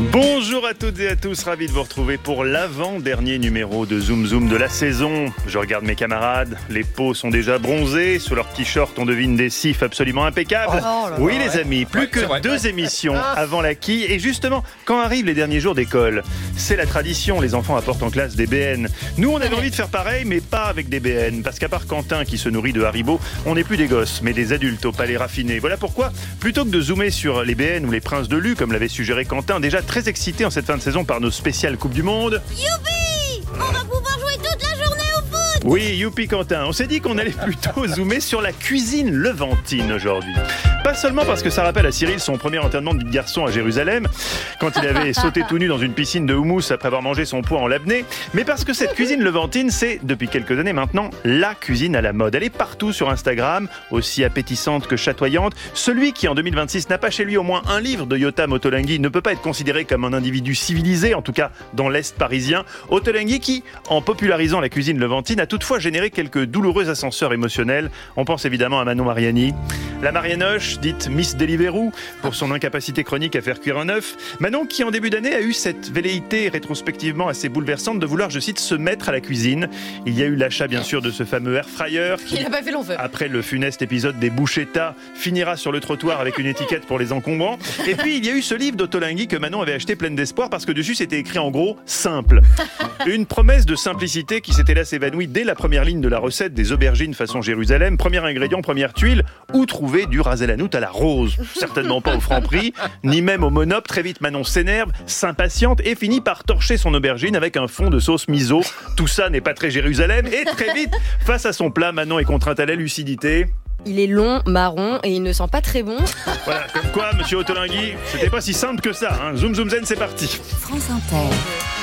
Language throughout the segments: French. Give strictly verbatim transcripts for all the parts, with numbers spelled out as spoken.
Bonjour à toutes et à tous, ravi de vous retrouver pour l'avant-dernier numéro de Zoom Zoom de la saison. Je regarde mes camarades, les peaux sont déjà bronzées, sous leurs t-shirts on devine des cifs absolument impeccables. Oh, là, oui les ouais. amis, plus ouais, que vrai, deux ouais. émissions avant la quille. Et justement, quand arrivent les derniers jours d'école, c'est la tradition, les enfants apportent en classe des B N. Nous on avait envie de faire pareil, mais pas avec des B N, parce qu'à part Quentin qui se nourrit de Haribo, on n'est plus des gosses, mais des adultes au palais raffiné. Voilà pourquoi, plutôt que de zoomer sur les B N ou les princes de Lu, comme l'avait suggéré Quentin, déjà très excité en cette fin de saison par nos spéciales Coupe du Monde. Youpi! On va pouvoir jouer toute la journée au foot! Oui, youpi Quentin. On s'est dit qu'on allait plutôt zoomer sur la cuisine levantine aujourd'hui. Pas seulement parce que ça rappelle à Cyril son premier enterrement de garçon à Jérusalem, quand il avait sauté tout nu dans une piscine de houmous après avoir mangé son poids en labné, mais parce que cette cuisine levantine, c'est, depuis quelques années maintenant, la cuisine à la mode. Elle est partout sur Instagram, aussi appétissante que chatoyante. Celui qui, en deux mille vingt-six, n'a pas chez lui au moins un livre de Yotam Ottolenghi ne peut pas être considéré comme un individu civilisé, en tout cas dans l'Est parisien. Ottolenghi qui, en popularisant la cuisine levantine, a toutefois généré quelques douloureux ascenseurs émotionnels. On pense évidemment à Manon Mariani, la Marianoche, dite Miss Deliveroo, pour son incapacité chronique à faire cuire un œuf. Manon qui, en début d'année, a eu cette velléité rétrospectivement assez bouleversante de vouloir, je cite, se mettre à la cuisine. Il y a eu l'achat, bien sûr, de ce fameux air fryer qui, il a pas fait long feu. Après le funeste épisode des Bouchetta, finira sur le trottoir avec une étiquette pour les encombrants. Et puis, il y a eu ce livre d'Ottolenghi que Manon avait acheté pleine d'espoir parce que dessus, c'était écrit en gros « simple ». Une promesse de simplicité qui s'était là s'évanouie dès la première ligne de la recette des aubergines façon Jérusalem. Premier ingrédient, première tuile, où trouver du ras el hanout à la rose. Certainement pas au Franprix, ni même au Monop. Très vite, Manon s'énerve, s'impatiente et finit par torcher son aubergine avec un fond de sauce miso. Tout ça n'est pas très Jérusalem. Et très vite, face à son plat, Manon est contrainte à la lucidité. Il est long, marron et il ne sent pas très bon. Voilà, comme quoi, monsieur Ottolenghi, c'était pas si simple que ça. Hein. Zoom Zoom Zen, c'est parti. France Inter.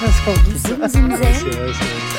Zoom Zoom Zen.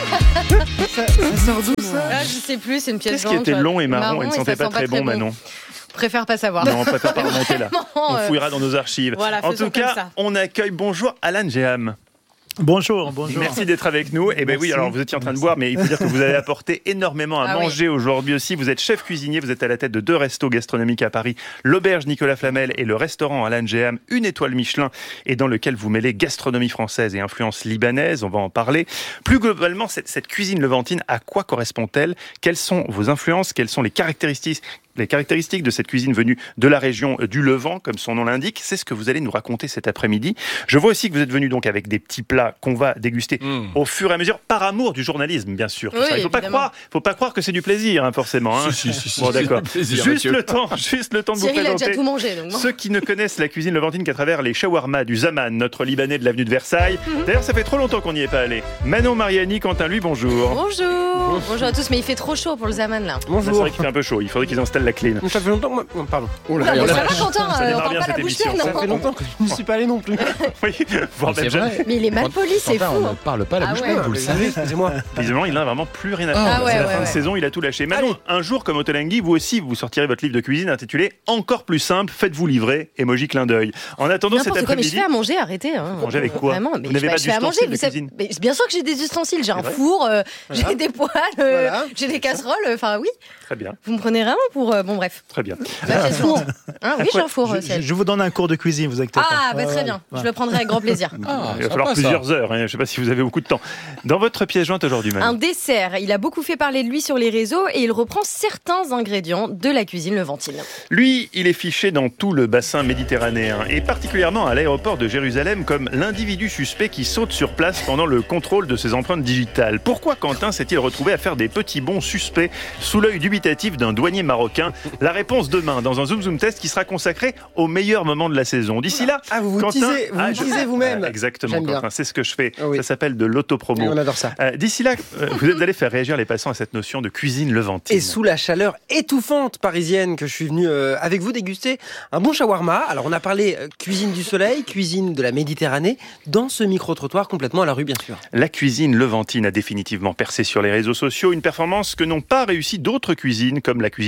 Ça, ça sort d'où ça? Ah, je sais plus, c'est une pièce Qu'est-ce qui était long et marron, marron et ne sentait pas, pas très bon, bon, Manon? Préfère pas savoir. Non, on préfère pas remonter là. On fouillera dans nos archives. Voilà, en tout cas, on accueille bonjour Alan Jeham. Bonjour, bonjour. Merci d'être avec nous. Et ben oui, alors vous étiez en train de boire, mais il faut dire que vous avez apporté énormément à ah manger oui. aujourd'hui aussi. Vous êtes chef cuisinier, vous êtes à la tête de deux restos gastronomiques à Paris, l'auberge Nicolas Flamel et le restaurant Alan Jeham, une étoile Michelin, et dans lequel vous mêlez gastronomie française et influence libanaise. On va en parler. Plus globalement, cette, cette cuisine levantine, à quoi correspond-elle? Quelles sont vos influences? Quelles sont les caractéristiques Les caractéristiques de cette cuisine venue de la région du Levant, comme son nom l'indique, c'est ce que vous allez nous raconter cet après-midi. Je vois aussi que vous êtes venu donc avec des petits plats qu'on va déguster mmh. au fur et à mesure, par amour du journalisme, bien sûr. Oui, il ne faut pas croire, faut pas croire que c'est du plaisir, hein, forcément. Hein. Si, si, si, bon, si, d'accord. Plaisir, juste le temps, juste le temps de Cyril vous présenter. A déjà tout mangé, donc ceux qui ne connaissent la cuisine levantine qu'à travers les shawarma du Zaman, notre Libanais de l'avenue de Versailles. Mmh. D'ailleurs, ça fait trop longtemps qu'on n'y est pas allé. Manon Mariani, Quentin, lui, bonjour. Bonjour. Bonjour. Bonjour à tous, mais il fait trop chaud pour le Zaman là. Bonjour. C'est vrai qu'il fait un peu chaud. Il faudrait qu'ils installent la clim. Ça fait longtemps que moi... oh, pardon. Oh là, non, ça, Quentin, ça démarre on bien pas cette la émission. Pleine, ça fait longtemps que je n'y suis pas allé non plus. Oui, voire même jamais. Mais il est mal poli, c'est fou. On ne parle pas la ah bouche ouais. pleine, vous le savez. Excusez-moi. Visiblement, il n'a vraiment plus rien à faire. Ah ouais, c'est la ouais, fin ouais. de saison, il a tout lâché. Manon, un jour comme Ottolenghi, vous aussi, vous sortirez votre livre de cuisine intitulé Encore plus simple, faites-vous livrer, émoji clin d'œil. En attendant cet N'importe quoi, mais après-midi. je fais à manger, arrêtez. Hein. Manger avec quoi? Vraiment, mais vous n'avez je, pas je fais à manger. Vous savez, cuisine. mais bien sûr que j'ai des ustensiles. J'ai un vrai four, euh, voilà. j'ai des poêles, euh, Voilà. j'ai des casseroles. Enfin, oui. Très bien. Vous me prenez vraiment pour. Euh, bon, bref. Très bien. Bah, j'ai four. Hein, oui, j'ai un four. Je, je, je vous donne un cours de cuisine, vous inquiétez pas. Ah, bah, très bien. Je le prendrai avec grand plaisir. Ah, il va falloir plusieurs ça. heures. Hein. Je ne sais pas si vous avez beaucoup de temps. Dans votre pièce jointe aujourd'hui, Manon. Un dessert. Il a beaucoup fait parler de lui sur les réseaux et il reprend certains ingrédients de la cuisine levantine. Lui, il est fiché dans tout le bassin méditerranéen et particulièrement à l'aéroport de Jérusalem comme l'individu suspect qui saute sur place pendant le contrôle de ses empreintes digitales. Pourquoi Quentin s'est-il retrouvé à faire des petits bonds suspects sous l'œil dubitatif d'un douanier marocain? La réponse demain dans un Zoom Zoom Test qui sera consacré au meilleur moment de la saison. D'ici là, ah, vous vous Quentin, teasez, vous ah, vous je... teasez vous-même. Ah, exactement, Quentin, c'est ce que je fais. Ah, oui. Ça s'appelle de l'autopromo. Oui, on adore ça. Euh, D'ici là, euh, vous allez faire réagir les passants à cette notion de cuisine levantine. Et sous la chaleur étouffante parisienne que je suis venu euh, avec vous déguster un bon shawarma. Alors on a parlé euh, cuisine du soleil, cuisine de la Méditerranée, dans ce micro-trottoir complètement à la rue bien sûr. La cuisine levantine a définitivement percé sur les réseaux sociaux, une performance que n'ont pas réussi d'autres cuisines comme la cuisine anglaise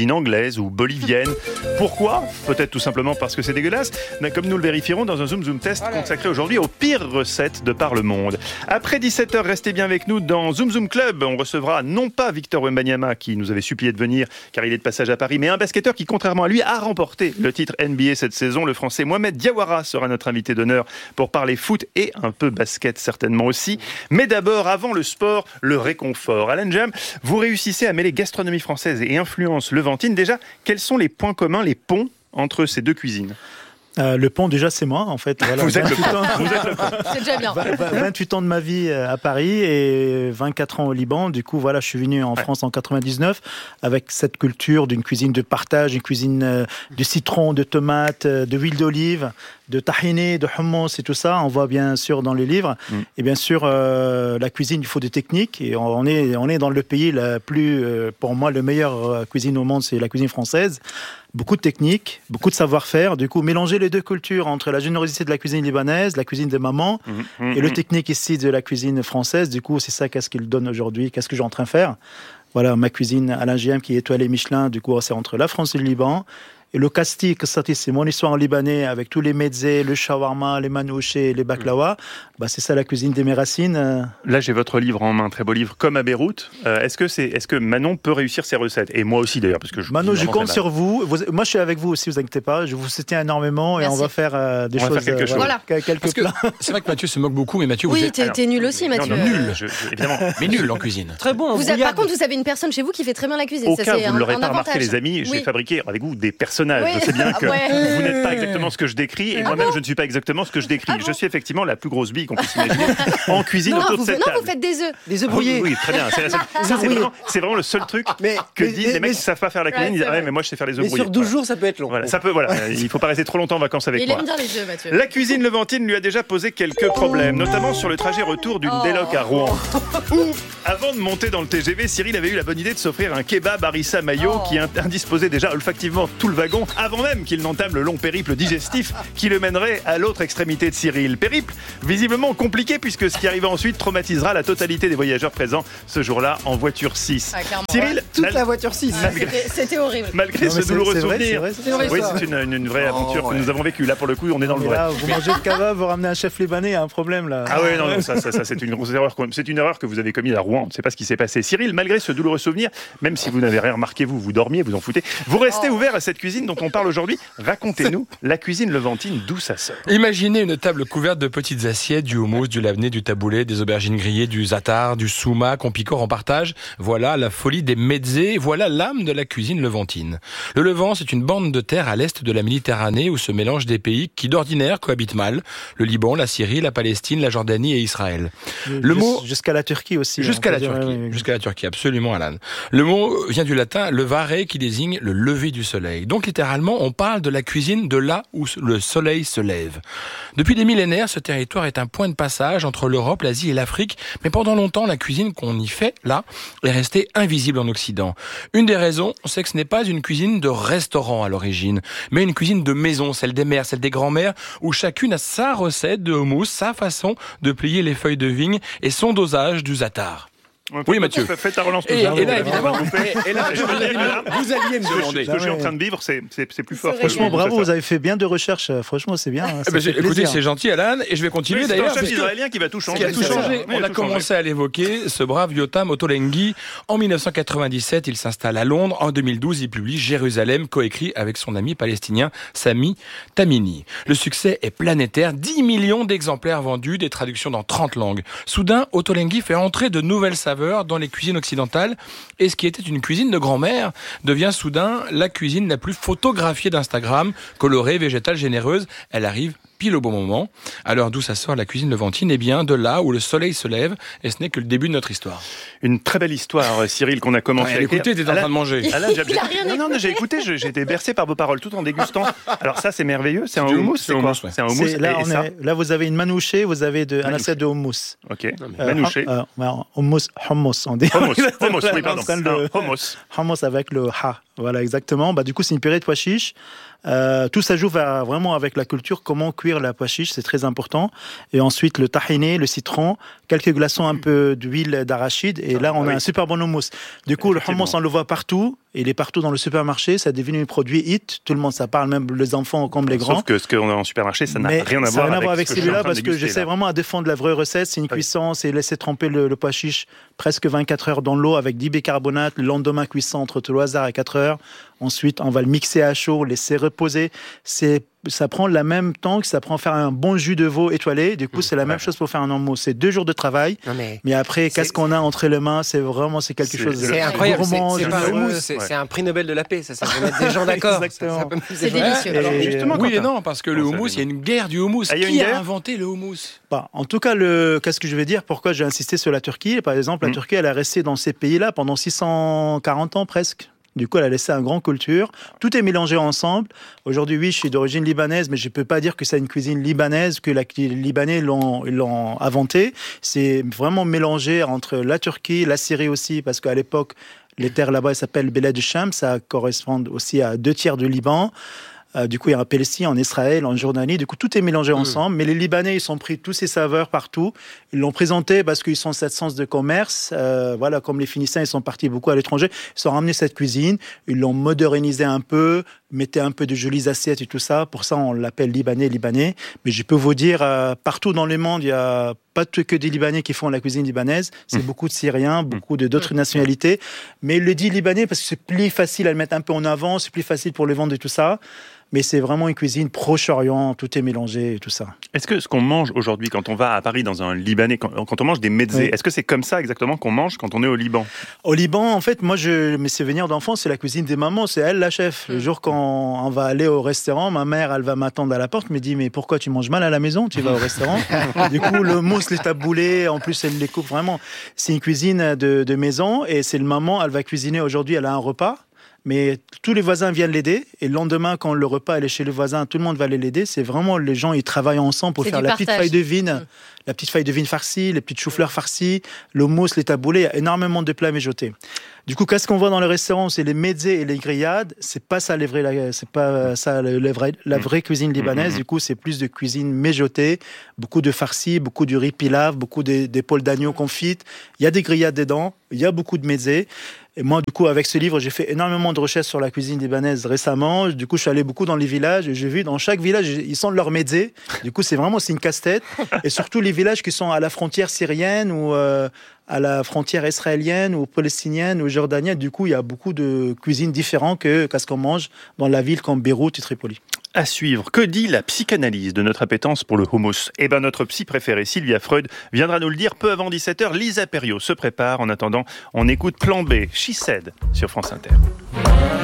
anglaise ou bolivienne. Pourquoi ? Peut-être tout simplement parce que c'est dégueulasse, mais comme nous le vérifierons dans un Zoom Zoom Test consacré aujourd'hui aux pires recettes de par le monde. Après dix-sept heures, restez bien avec nous dans Zoom Zoom Club. On recevra non pas Victor Wembanyama qui nous avait supplié de venir car il est de passage à Paris, mais un basketteur qui, contrairement à lui, a remporté le titre N B A cette saison. Le Français Mohamed Diawara sera notre invité d'honneur pour parler foot et un peu basket certainement aussi. Mais d'abord, avant le sport, le réconfort. Alan Jam, vous réussissez à mêler gastronomie française et influence levantine. Déjà, quels sont les points communs, les ponts entre ces deux cuisines ? Euh, le pont, déjà, c'est moi, en fait. Voilà, vous, êtes le ans, vous êtes le pont. C'est déjà bien. vingt-huit ans de ma vie à Paris et vingt-quatre ans au Liban. Du coup, voilà, je suis venu en France en quatre-vingt-dix-neuf avec cette culture d'une cuisine de partage, une cuisine euh, de citron, de tomates, euh, de huile d'olive, de tahini, de hummus et tout ça. On voit bien sûr dans le livre. Mm. Et bien sûr, euh, la cuisine, il faut des techniques. Et on est, on est dans le pays la plus, euh, pour moi, le meilleur cuisine au monde, c'est la cuisine française. Beaucoup de techniques, beaucoup de savoir-faire. Du coup, mélanger les deux cultures entre la générosité de la cuisine libanaise, la cuisine des mamans, mmh, mmh, et le technique ici de la cuisine française. Du coup, c'est ça qu'est-ce qu'il donne aujourd'hui, qu'est-ce que j'ai en train de faire. Voilà, ma cuisine Alain G M qui est étoilée Michelin. Du coup, c'est entre la France et le Liban. Et le kasti, c'est mon histoire en libanais avec tous les mezzés, le shawarma, les manouchés, les baklawa. Bah, c'est ça la cuisine de mes racines. Là, j'ai votre livre en main, très beau livre, Comme à Beyrouth. Euh, est-ce que c'est, est-ce que Manon peut réussir ses recettes ? Et moi aussi d'ailleurs, parce que je. Manon, je compte sur vous. vous. Moi, je suis avec vous aussi, vous inquiétez pas. Je vous soutiens énormément. Merci. Et on va faire euh, des on choses. Va faire quelque chose. Voilà. Quelques parce plats. Que c'est vrai que Mathieu se moque beaucoup, mais Mathieu, oui, vous êtes. Oui, t'es, t'es nul aussi, Mathieu. Non, non, nul. Je, je, évidemment. Mais nul en cuisine. Très bon. Vous avez, par contre, vous avez une personne chez vous qui fait très bien la cuisine. Au ça, cas c'est vous ne l'aurez un, pas un remarqué, les amis, oui. j'ai fabriqué avec vous des personnages. Oui. Je sais bien que ouais. vous n'êtes pas exactement ce que je décris, et ah moi-même, bon je ne suis pas exactement ce que je décris. Ah bon je suis effectivement la plus grosse bille qu'on puisse imaginer en cuisine non, autour vous, de cette non, table. vous faites des œufs. Des œufs brouillés. Oui, oui, très bien. C'est, la seule... ça, c'est, vraiment, c'est vraiment le seul truc mais, que mais, disent mais, les mecs mais... qui ne savent pas faire la cuisine. Ouais, ils disent, ah ouais, mais moi, je sais faire les œufs brouillés. Mais sur douze jours, ça peut être long. Voilà, ça peut, voilà. Il ne faut pas rester trop longtemps en vacances avec il moi. Il aime bien les œufs, Mathieu. La cuisine levantine lui a déjà posé quelques problèmes, notamment sur le trajet retour d'une oh. déloc à Rouen. Où, avant de monter dans le T G V, Cyril avait eu la bonne idée de s'offrir un kebab harissa mayo oh. qui indisposait déjà olfactivement tout le wagon, avant même qu'il n'entame le long périple digestif qui le mènerait à l'autre extrémité de Cyril. Périple visiblement compliqué puisque ce qui arriva ensuite traumatisera la totalité des voyageurs présents ce jour-là en voiture six. Ah, Cyril, ouais. toute mal... la voiture six. Ah, c'était, c'était horrible. Malgré non, ce douloureux souvenir. Vrai, c'est vrai, c'est oui, c'est une, une, une vraie aventure oh, ouais. que nous avons vécue. Là, pour le coup, on est dans mais le vrai. Là, vous mangez le kebab, vous ramenez un chef libanais, il y a un problème là. Ah oui, non, non, ça, ça, ça c'est une grosse erreur. C'est une erreur que vous avez commise à Rouen. On ne sait pas ce qui s'est passé. Cyril, malgré ce douloureux souvenir, même si vous n'avez rien remarqué, vous, vous dormiez, vous en foutez, vous restez oh. ouvert à cette cuisine dont on parle aujourd'hui. Racontez-nous la cuisine levantine, d'où ça sort. Imaginez une table couverte de petites assiettes, du houmous, du labné, du taboulé, des aubergines grillées, du za'atar, du souma qu'on picore en partage. Voilà la folie des mezzés, voilà l'âme de la cuisine levantine. Le Levant, c'est une bande de terre à l'est de la Méditerranée où se mélangent des pays qui d'ordinaire cohabitent mal. Le Liban, la Syrie, la Palestine, la Jordanie et Israël. Le Jus, mot jusqu'à la Turquie aussi. Jusqu'à la dire, Turquie, oui, oui. jusqu'à la Turquie, absolument, Alan. Le mot vient du latin levare qui désigne le lever du soleil. Donc littéralement, on parle de la cuisine de là où le soleil se lève. Depuis des millénaires, ce territoire est un point de passage entre l'Europe, l'Asie et l'Afrique, mais pendant longtemps, la cuisine qu'on y fait, là, est restée invisible en Occident. Une des raisons, c'est que ce n'est pas une cuisine de restaurant à l'origine, mais une cuisine de maison, celle des mères, celle des grands-mères, où chacune a sa recette de houmous, sa façon de plier les feuilles de vigne et son dosage du za'atar. Oui, Mathieu. Fais ta relance. Et, et là, évidemment, et, et là, je vous alliez me demander. Ce que je suis en train de vivre, c'est, c'est, c'est plus fort. Franchement, bravo, vous avez fait bien de recherches. Franchement, c'est bien. Eh ben, écoutez, c'est gentil, Alan, et je vais continuer oui, d'ailleurs. C'est un chef israélien qui va tout changer. Qui a tout changé. On a commencé à l'évoquer, ce brave Yotam Ottolenghi. En dix-neuf cent quatre-vingt-dix-sept, il s'installe à Londres. En deux mille douze, il publie Jérusalem, coécrit avec son ami palestinien Sami Tamimi. Le succès est planétaire. dix millions d'exemplaires vendus, des traductions dans trente langues. Soudain, Ottolenghi fait entrer de nouvelles saveurs dans les cuisines occidentale, et ce qui était une cuisine de grand-mère devient soudain la cuisine la plus photographiée d'Instagram, colorée, végétale, généreuse. Elle arrive pile au bon moment. Alors d'où ça sort la cuisine levantine ? Eh bien de là où le soleil se lève, et ce n'est que le début de notre histoire. Une très belle histoire, Cyril, qu'on a commencé ouais, à écouter. Écoutez, t'es en train de manger. Alain, j'ai... Non, non, non, j'ai écouté, j'ai été bercé par vos paroles tout en dégustant. Alors ça, c'est merveilleux. C'est un houmous, c'est, c'est quoi ouais. C'est un houmous. C'est, là, et, et on est, là, vous avez une manouchée, vous avez de, un assiette de houmous. Ok. Euh, manouché. Euh, hummus, hummus, on dit. Hummus, hummus, oui, pardon. Le, hummus. Hummus avec le ha. Voilà, exactement. Bah, du coup, c'est une purée de pois chiches. Euh, tout ça joue vers, vraiment avec la culture, comment cuire la pois chiche, c'est très important. Et ensuite, le tahini, le citron, quelques glaçons, un peu d'huile d'arachide. Et là, on a un super bon houmous. Du coup, le hummus, on le voit partout. Il est partout dans le supermarché, ça est devenu un produit hit. Tout le monde, ça parle, même les enfants comme les grands. Sauf que ce qu'on a en supermarché, ça n'a Mais rien à ça voir n'a avec, avec ce que celui-là je suis en train parce de que déguster, j'essaie là. vraiment à défendre la vraie recette. C'est une Oui. cuisson, c'est laisser tremper le, le pois chiche presque vingt-quatre heures dans l'eau avec dix bicarbonate. Le lendemain, cuisson entre tout le hasard à quatre heures. Ensuite, on va le mixer à chaud, laisser reposer. C'est, ça prend le même temps que ça prend faire un bon jus de veau étoilé. Du coup, Mmh, c'est la même ouais. chose pour faire un homo. C'est deux jours de travail. Non, mais Mais après, C'est- qu'est-ce qu'on a entre les mains? C'est vraiment, c'est quelque C'est- chose de c'est c'est incroyable. C'est, gourmand, c'est pas un généreux. houmous, c'est, Ouais. c'est un prix Nobel de la paix. Ça, ça peut mettre des gens d'accord. Exactement. Ça- ça peut mettre des C'est gens- délicieux. Alors, Et- justement, Oui et Quentin. non, parce que le Comment ça, houmous, il y a une guerre du houmous. Ah, il y a une Qui a guerre inventé le houmous? Bah, en tout cas, le, qu'est-ce que je vais dire? Pourquoi j'ai insisté sur la Turquie? Par exemple, la Mm. Turquie, elle a resté dans ces pays-là pendant six cent quarante ans presque. Du coup, elle a laissé un grand culture. Tout est mélangé ensemble. Aujourd'hui, oui, je suis d'origine libanaise, mais je peux pas dire que c'est une cuisine libanaise, que la- les Libanais l'ont, l'ont inventé. C'est vraiment mélangé entre la Turquie, la Syrie aussi, parce qu'à l'époque, les terres là-bas, elles s'appellent Beled Sham. Ça correspond aussi à deux tiers du Liban. Euh, du coup, il y a en Palestine, en Israël, en Jordanie. Du coup, tout est mélangé ensemble. Mais les Libanais, ils ont pris tous ces saveurs partout. Ils l'ont présenté parce qu'ils ont cette sens de commerce. Euh, voilà, comme les Phéniciens, ils sont partis beaucoup à l'étranger. Ils ont ramené cette cuisine. Ils l'ont modernisé un peu, mettaient un peu de jolies assiettes et tout ça. Pour ça, on l'appelle Libanais, Libanais. Mais je peux vous dire, euh, partout dans le monde, il y a pas que des Libanais qui font la cuisine libanaise. C'est beaucoup de Syriens, beaucoup de d'autres nationalités. Mais il le dit Libanais parce que c'est plus facile à le mettre un peu en avant. C'est plus facile pour le vendre et tout ça. Mais c'est vraiment une cuisine Proche-Orient, tout est mélangé et tout ça. Est-ce que ce qu'on mange aujourd'hui, quand on va à Paris dans un Libanais, quand, quand on mange des mezzés, Oui. est-ce que c'est comme ça exactement qu'on mange quand on est au Liban? Au Liban, en fait, moi, je, mes souvenirs d'enfance, c'est la cuisine des mamans, c'est elle la chef. Le jour quand on va aller au restaurant, ma mère, elle va m'attendre à la porte, me dit, mais pourquoi tu manges mal à la maison? Tu vas au restaurant. Du coup, le mousse, les taboulés, en plus, elle les coupe vraiment. C'est une cuisine de, de maison et c'est le maman, elle va cuisiner aujourd'hui, elle a un repas. Mais tous les voisins viennent l'aider. Et le lendemain, quand le repas elle est chez le voisin, tout le monde va aller l'aider. C'est vraiment les gens, ils travaillent ensemble pour C'est faire du la petite partage. feuille de vigne, Mm. la petite feuille de vigne farcie, les petites choux-fleurs farcies, le mousse, les taboulés. Il y a énormément de plats mijotés. Du coup, qu'est-ce qu'on voit dans le restaurant? C'est les mezzés et les grillades. C'est pas ça, les vrais, c'est pas ça le- le vrai- la vraie cuisine libanaise. Mm. Du coup, c'est plus de cuisine mijotée, beaucoup de farcis, beaucoup de riz pilaf, beaucoup de- d'épaules d'agneau confites. Il y a des grillades dedans. Il y a beaucoup de mezzés. Et moi, du coup, avec ce livre, j'ai fait énormément de recherches sur la cuisine libanaise récemment. Du coup, je suis allé beaucoup dans les villages et j'ai vu dans chaque village, ils sont de leur mezzé. Du coup, c'est vraiment c'est une casse-tête. Et surtout les villages qui sont à la frontière syrienne ou euh, à la frontière israélienne ou palestinienne ou jordanienne. Du coup, il y a beaucoup de cuisines différentes que qu'à ce qu'on mange dans la ville comme Beyrouth et Tripoli. À suivre, que dit la psychanalyse de notre appétence pour le hummus? Eh bien, notre psy préférée, Sylvia Freud, viendra nous le dire peu avant dix-sept heures. Lisa Perriot se prépare. En attendant, on écoute Plan B, She Said, sur France Inter.